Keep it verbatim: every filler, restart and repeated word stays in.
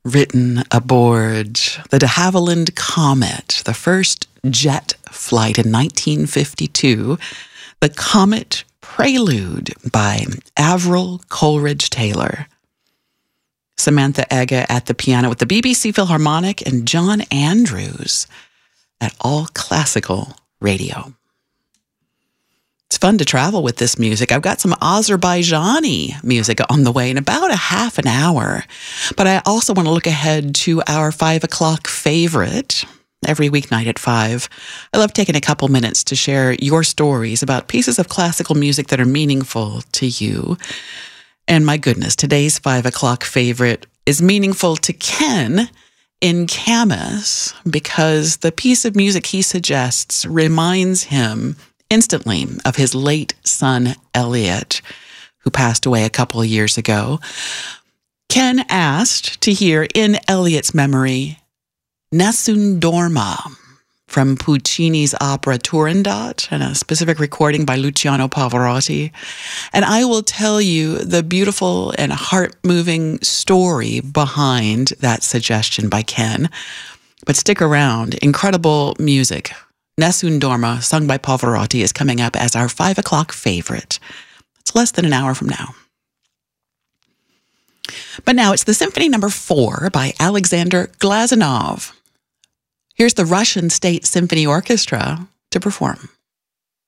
written aboard the de Havilland Comet, the first jet flight in nineteen fifty-two, the Comet Prelude by Avril Coleridge Taylor. Samantha Egge at the piano with the B B C Philharmonic and John Andrews at All Classical Radio. It's fun to travel with this music. I've got some Azerbaijani music on the way in about a half an hour. But I also want to look ahead to our five o'clock favorite every weeknight at five. I love taking a couple minutes to share your stories about pieces of classical music that are meaningful to you. And my goodness, today's five o'clock favorite is meaningful to Ken in Camas because the piece of music he suggests reminds him instantly of his late son, Elliot, who passed away a couple of years ago. Ken asked to hear in Elliot's memory, Nessun Dorma from Puccini's opera Turandot, and a specific recording by Luciano Pavarotti. And I will tell you the beautiful and heart-moving story behind that suggestion by Ken. But stick around. Incredible music. Nessun Dorma, sung by Pavarotti, is coming up as our five o'clock favorite. It's less than an hour from now. But now it's the Symphony Number Four by Alexander Glazunov. Here's the Russian State Symphony Orchestra to perform.